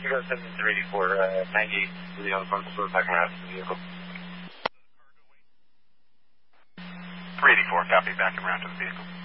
Chicago 7384, 98, Leo from back around to the vehicle. 384, copy, back and round to the vehicle.